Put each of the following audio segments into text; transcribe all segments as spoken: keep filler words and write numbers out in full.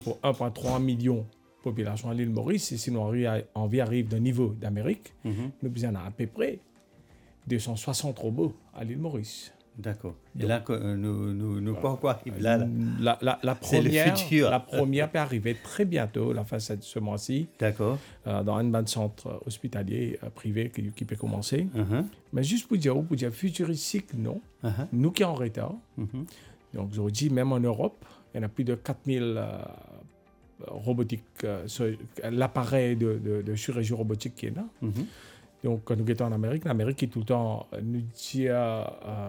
pour un virgule trois million de population à l'île Maurice, et si nous arrivons d'un niveau d'Amérique, mm-hmm. nous avons à peu près deux cent soixante robots à l'île Maurice. D'accord. Et donc, là, nous, nous, nous pas encore arriver là, là. La, la, la première, la première peut arriver très bientôt, la fin de ce mois-ci. D'accord. Euh, dans un bon centre hospitalier euh, privé qui, qui peut commencer. Uh-huh. Mais juste pour dire, pour dire futuristique, non. Uh-huh. Nous qui sommes en retard. Uh-huh. Donc, je vous dis, même en Europe, il y en a plus de quatre mille euh, robotiques, euh, l'appareil de, de, de chirurgie robotique qui est là. Uh-huh. Donc, quand nous sommes en Amérique, l'Amérique qui tout le temps nous dit euh,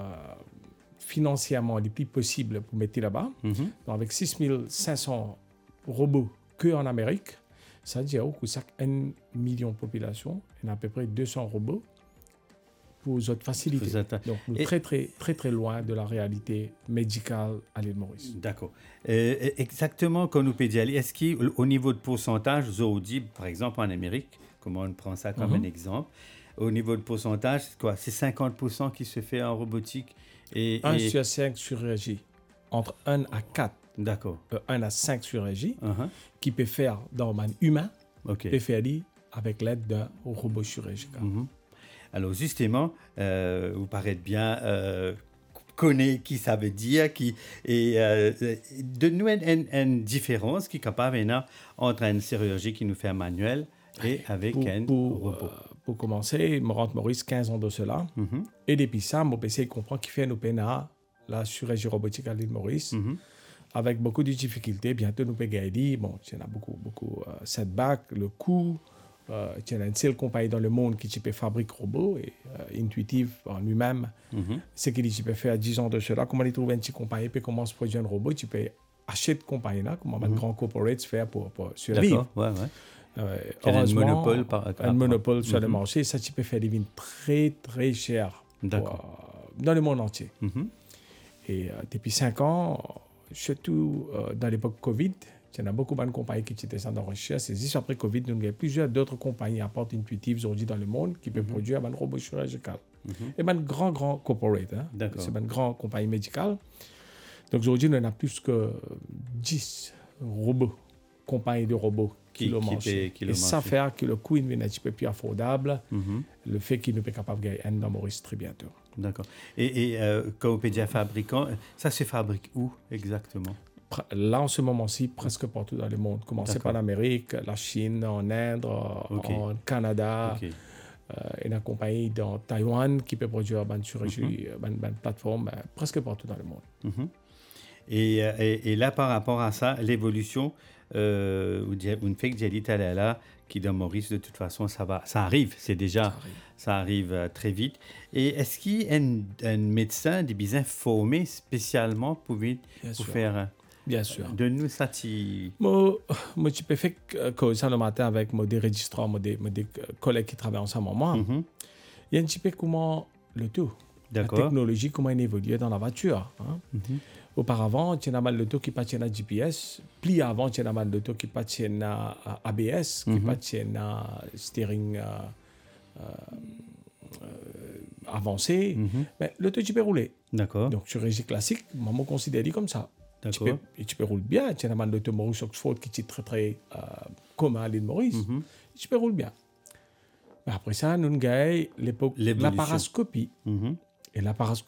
financièrement le plus possible pour mettre là-bas. Mm-hmm. Donc, avec six mille cinq cents robots qu'en Amérique, ça veut dire que chaque un million de population, il y a à peu près deux cents robots pour les autres facilités. Êtes... Donc, nous sommes très, très, très, très loin de la réalité médicale à l'île Maurice. D'accord. Euh, exactement, comme nous peut dire, est-ce qu'au niveau de pourcentage, vous avez dit, par exemple, en Amérique, comment on prend ça comme mm-hmm. un exemple. Au niveau de pourcentage, c'est quoi? C'est cinquante pour cent qui se fait en robotique et... un et... sur cinq chirurgies. Entre un à quatre. D'accord. Euh, un à cinq chirurgies uh-huh. qui peut faire dans un humain, okay. peut faire avec l'aide d'un robot chirurgical. Mm-hmm. Alors justement, euh, vous paraît bien... Euh, connaît qui ça veut dire qui et euh, de nous une, une, une différence qui est capable entre une chirurgie qui nous fait manuel et avec pour, un pour, robot. Euh, pour commencer, je rentre Maurice quinze ans de cela. Mm-hmm. Et depuis ça, mon P C comprend qu'il fait nos pénats, la chirurgie robotique à l'île Maurice, mm-hmm. avec beaucoup de difficultés. Bientôt, nous pouvons gagner. Bon, il y en a beaucoup, beaucoup euh, setback, le coût. Euh, il y a une seule compagnie dans le monde qui peut fabriquer robots et euh, Intuitive en lui-même. Mm-hmm. Ce qu'il peut faire à dix ans de cela. Comment il trouve une petite compagnie et commence à produire un robot, tu peux acheter de compagnie là, comment mm-hmm. un grand corporate faire pour, pour survivre. D'accord, ouais, ouais. Euh, heureusement, un monopole, par, un par, monopole par, sur mm-hmm. le marché, ça tu peux faire des vins très très chers pour, euh, dans le monde entier. Mm-hmm. Et euh, depuis cinq ans, surtout euh, dans l'époque Covid, il y a beaucoup de compagnies qui étaient dans la recherche. Et juste après Covid, nous avons plusieurs d'autres compagnies à part Intuitive aujourd'hui dans le monde qui peuvent mm-hmm. produire un robot chirurgical. Mm-hmm. Et un grand, grand corporate. Hein? C'est une grande compagnie médicale. Donc aujourd'hui, on a plus que dix robots, compagnies de robots qui, qui le marché. Et ça fait que le coût est un petit peu plus affordable. Mm-hmm. Le fait qu'il nous est capable de gagner un dans Maurice très bientôt. D'accord. Et, et euh, quand on peut dire fabricant, ça se fabrique où exactement? Là, en ce moment-ci, presque partout dans le monde. Commencez par l'Amérique, la Chine, en Inde, okay. en Canada. Okay. Euh, il y a une compagnie dans Taïwan qui peut produire une chirurgie, mm-hmm. une, une plateforme, euh, presque partout dans le monde. Mm-hmm. Et, et, et là, par rapport à ça, l'évolution, euh, vous faites que j'ai dit là, qui dans Maurice, de toute façon, ça, va, ça arrive, c'est déjà, ça arrive, ça arrive euh, très vite. Et est-ce qu'il y a un, un médecin, des bisins formés spécialement pour, pour faire... Bien sûr. De nous, ça tu... Moi, moi, je peux faire que ça le matin avec mes registrants, mes collègues qui travaillent ensemble avec moi. Mm-hmm. Il y a un petit peu comment le tout. D'accord. La technologie, comment elle évolue dans la voiture. Hein? Mm-hmm. Auparavant, il y a mal de taux qui patient à G P S. Plus avant, il y a mal de taux qui patient à A B S, mm-hmm. qui patient à steering euh, euh, euh, avancé. Mm-hmm. Mais le taux, tu peux rouler. D'accord. Donc, chirurgie classique, maman considère comme ça. Tu peux, et tu peux rouler bien. Tu as un mal de Maurice Oxford qui est très, très euh, commun à l'île Maurice. Mm-hmm. Tu peux rouler bien. Mais après ça, nous avons l'époque la parascopie. Mm-hmm. Et la, paras-